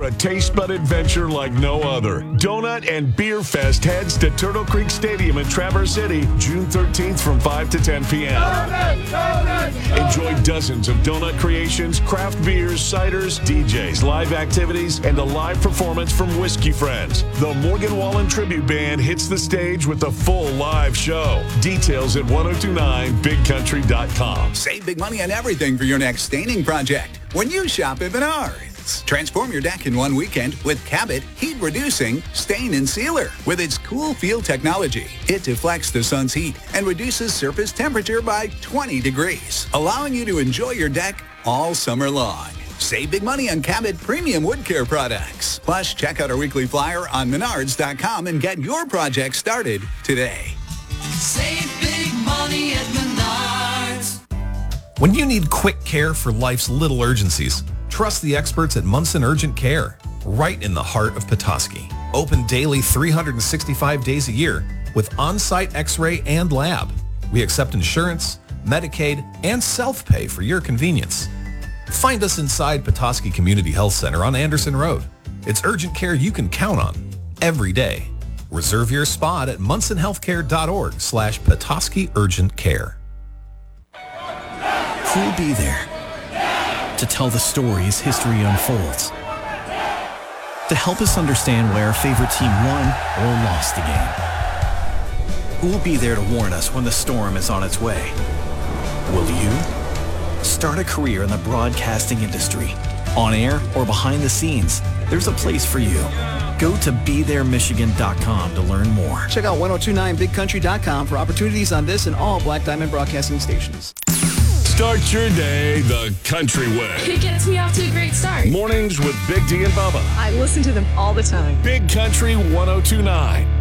for a taste bud adventure like no other. Donut and Beer Fest heads to Turtle Creek Stadium in Traverse City, June 13th from 5 to 10 p.m. Enjoy dozens of donut creations, craft beers, ciders, DJs, live activities, and a live performance from Whiskey Friends. The Morgan Wallen Tribute Band hits the stage with a full live show. Details at 1029bigcountry.com. Save big money on everything for your next staining project when you shop at Menards. Transform your deck in one weekend with Cabot Heat Reducing Stain and Sealer. With its cool feel technology, it deflects the sun's heat and reduces surface temperature by 20 degrees, allowing you to enjoy your deck all summer long. Save big money on Cabot premium wood care products. Plus, check out our weekly flyer on menards.com and get your project started today. Save big money at Menards. When you need quick care for life's little urgencies, trust the experts at Munson Urgent Care, right in the heart of Petoskey. Open daily 365 days a year with on-site x-ray and lab. We accept insurance, Medicaid, and self-pay for your convenience. Find us inside Petoskey Community Health Center on Anderson Road. It's urgent care you can count on every day. Reserve your spot at munsonhealthcare.org/Petoskey Urgent Care. Who'll be there to tell the stories history unfolds, to help us understand why our favorite team won or lost the game? Who will be there to warn us when the storm is on its way? Will you? Start a career in the broadcasting industry. On air or behind the scenes, there's a place for you. Go to BeThereMichigan.com to learn more. Check out 1029bigcountry.com for opportunities on this and all Black Diamond Broadcasting stations. Start your day the country way. It gets me off to a great start. Mornings with Big D and Bubba. I listen to them all the time. Big Country 1029.